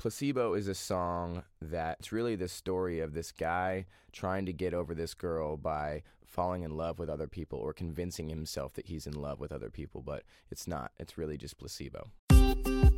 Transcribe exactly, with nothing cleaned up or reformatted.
Placebo is a song that's really the story of this guy trying to get over this girl by falling in love with other people or convincing himself that he's in love with other people, but it's not. It's really just placebo.